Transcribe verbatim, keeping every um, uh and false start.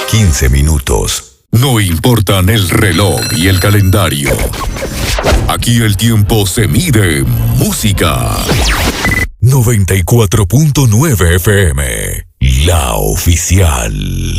quince minutos. No importan el reloj y el calendario. Aquí el tiempo se mide en música. noventa y cuatro punto nueve F M, la oficial.